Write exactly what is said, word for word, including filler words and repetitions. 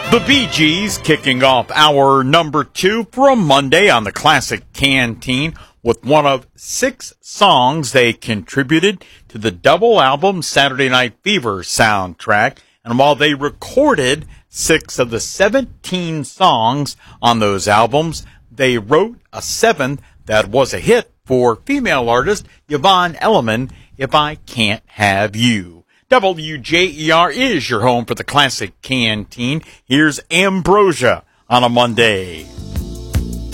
The Bee Gees kicking off our number two for a Monday on the Classic Canteen with one of six songs they contributed to the double album Saturday Night Fever soundtrack. And while they recorded six of the seventeen songs on those albums, they wrote a seventh that was a hit for female artist Yvonne Elliman, If I Can't Have You. W J E R is your home for the Classic Canteen. Here's Ambrosia on a Monday.